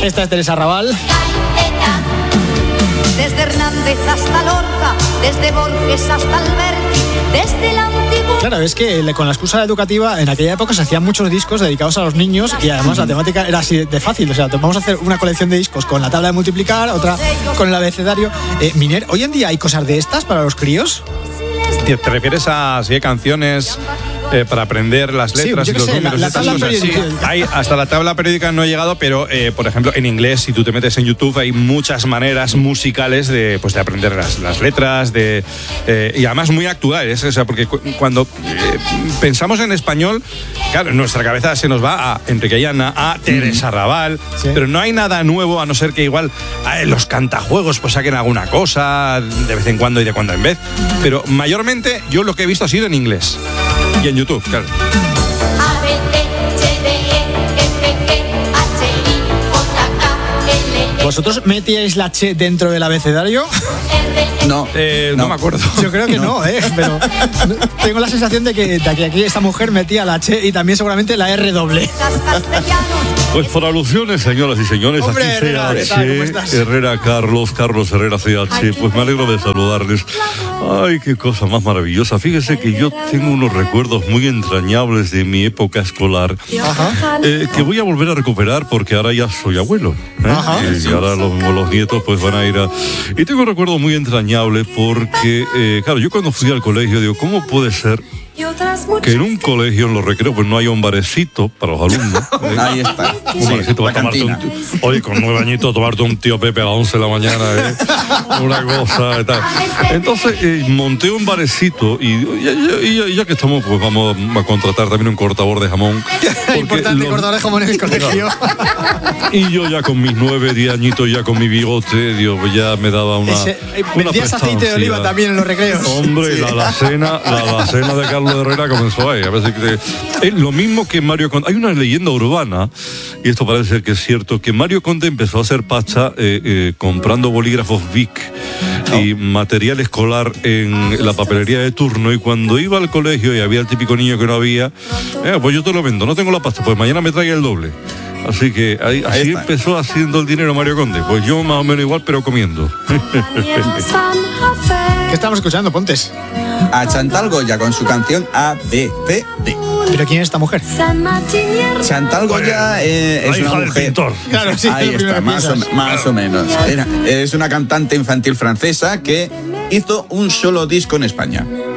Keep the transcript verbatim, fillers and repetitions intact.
Esta es Teresa Raval. Desde Hernández hasta Lorca, desde Borges hasta Alberti, desde la antigua... Claro, es que con la excusa educativa en aquella época se hacían muchos discos dedicados a los niños y además la temática era así de fácil. O sea, vamos a hacer una colección de discos con la tabla de multiplicar, otra con el abecedario. Eh, Miner, ¿hoy en día hay cosas de estas para los críos? ¿Te refieres a si hay canciones eh, para aprender las letras sí, y los sé, números? La, la tabla periódica. Sí, hay, hasta la tabla periódica no he llegado, pero eh, por ejemplo en inglés, si tú te metes en YouTube, hay muchas maneras musicales de, pues, de aprender las, las letras, de eh, y además muy actuales. O sea, porque cu- cuando eh, pensamos en español, claro, en nuestra cabeza se nos va a Enrique Llana, a Teresa Raval, sí. Pero no hay nada nuevo, a no ser que igual eh, los cantajuegos pues saquen alguna cosa de vez en cuando y de cuando en vez, pero mayormente yo lo que he visto ha sido en inglés y en YouTube, claro. ¿Vosotros metíais la Che dentro del abecedario? No, eh, no, no me acuerdo. Yo creo que no, no ¿eh? Pero tengo la sensación de que, de que aquí esta mujer metía la Che y también seguramente la R doble. Pues por alusiones, señoras y señores, Hombre, aquí Herrera, C H, Herrera Carlos, Carlos Herrera C H, pues me alegro de saludarles. Ay, qué cosa más maravillosa. Fíjese que yo tengo unos recuerdos muy entrañables de mi época escolar, eh, que voy a volver a recuperar porque ahora ya soy abuelo, ¿eh? Y ahora los, los nietos pues van a ir a... Y tengo un recuerdo muy entrañable porque, eh, claro, yo cuando fui al colegio digo, ¿cómo puede ser que en un colegio, en los recreos, pues no haya un barecito para los alumnos? ¿eh? Ahí está. Un Sí, barecito para tomarte un, oye, con nueve añitos tomarte un tío Pepe a las once de la mañana, ¿eh? Una cosa y tal. Entonces eh, monté un barecito y, y, y, y ya que estamos, pues vamos a contratar también un cortador de jamón. Importante, los... cortador de jamón en el colegio. Y yo ya con mis nueve, diez añitos, ya con mi bigote, Dios, ya me daba una... Ese, una ¿vendías aceite de oliva también en los recreos? Hombre, sí. la, la cena, la, la cena de Carlos Herrera comenzó ahí. A veces que, es lo mismo que Mario Conde. Hay una leyenda urbana, y esto parece ser que es cierto, que Mario Conde empezó a hacer pacha eh, eh, comprando bolígrafos Bic no. y material escolar en la papelería de turno, y cuando iba al colegio y había el típico niño que no había, eh, pues yo te lo vendo, no tengo la pasta, pues mañana me traiga el doble. Así que ahí, ahí así está. Empezó haciendo el dinero Mario Conde. Pues yo más o menos igual, pero comiendo. ¿Qué estamos escuchando, Pontes? A Chantal Goya con su canción A B C D. ¿Pero quién es esta mujer? Chantal Goya eh, es una mujer. Claro, sí, ahí está, más o, más o menos. Era, es una cantante infantil francesa que hizo un solo disco en España.